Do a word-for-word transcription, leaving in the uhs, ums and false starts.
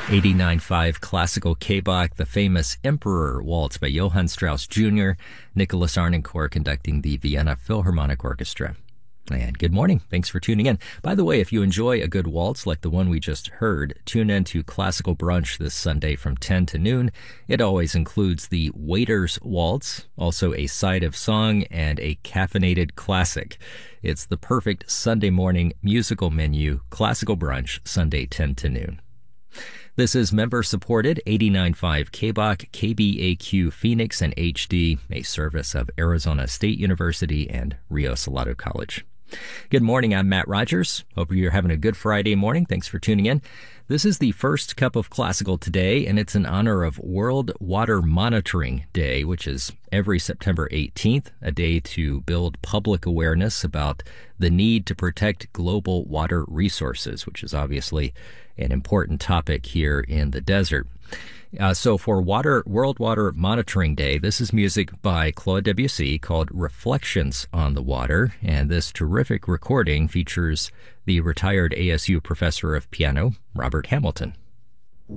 eighty-nine point five Classical K-Bach, the famous Emperor Waltz by Johann Strauss Junior, Nicholas Arnoncourt conducting the Vienna Philharmonic Orchestra. And good morning. Thanks for tuning in. By the way, if you enjoy a good waltz like the one we just heard, tune in to Classical Brunch this Sunday from ten to noon. It always includes the Waiter's Waltz, also a side of song, and a caffeinated classic. It's the perfect Sunday morning musical menu, Classical Brunch, Sunday ten to noon. This is member-supported eighty-nine point five K-Bach, K B A Q Phoenix, and H D, a service of Arizona State University and Rio Salado College. Good morning, I'm Matt Rogers. Hope you're having a good Friday morning. Thanks for tuning in. This is the first cup of classical today, and it's in honor of World Water Monitoring Day, which is every September eighteenth, a day to build public awareness about the need to protect global water resources, which is obviously an important topic here in the desert. Uh, so for Water World Water Monitoring Day, this is music by Claude Debussy called Reflections on the Water, and this terrific recording features the retired A S U professor of piano, Robert Hamilton.